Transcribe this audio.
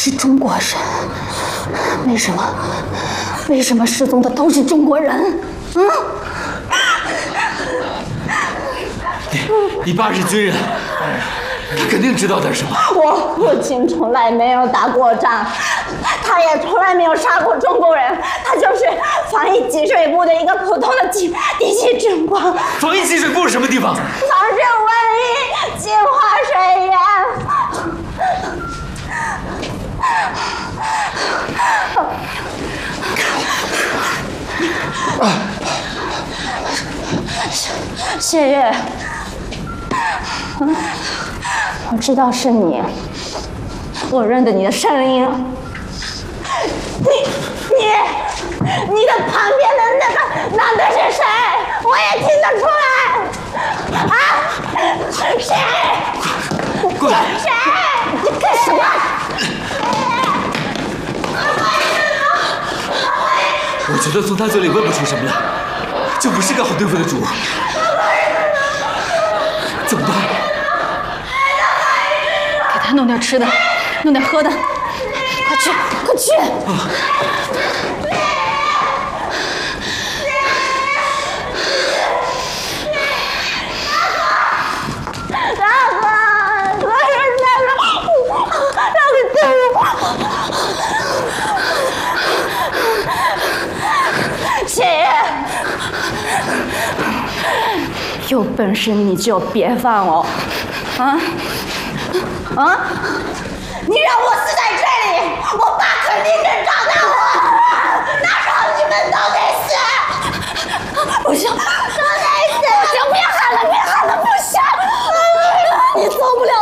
是中国人，为什么失踪的都是中国人？ 你爸是军人，他肯定知道点什么。 我父亲从来没有打过仗，他也从来没有杀过中国人，他就是防疫给水部的一个普通的地基军官。 防疫给水部是什么地方？ 防治瘟疫，净化水源。谢月，我知道是你，我认得你的声音。你的旁边的那个男的是谁？我也听得出来。啊，谁？ 过来！ 谁？你干什么？ 我觉得从他嘴里问不出什么来，就不是个好对付的主。怎么办？ 给他弄点吃的，弄点喝的，快去，快去！有本事你就别放我，你让我死在这里，我爸肯定能找到我，到时候你们都得死！不行，都得死！不行，别喊了，不行！你走不了